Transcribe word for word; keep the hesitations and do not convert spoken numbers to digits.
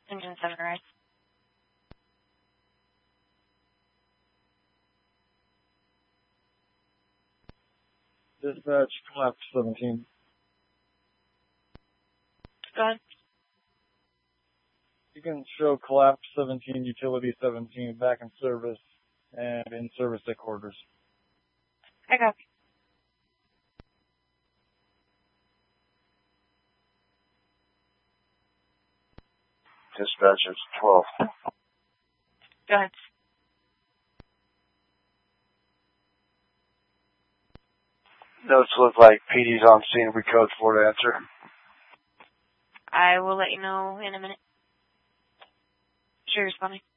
Engine seven right. Dispatch, collapse seventeen. Go ahead. You can show collapse seventeen, utility seventeen, back in service, and in service at quarters. I copy. Dispatch, it's twelve. Go ahead. Notes look like P D's on scene. We code four to answer. I will let you know in a minute. Sure, responding.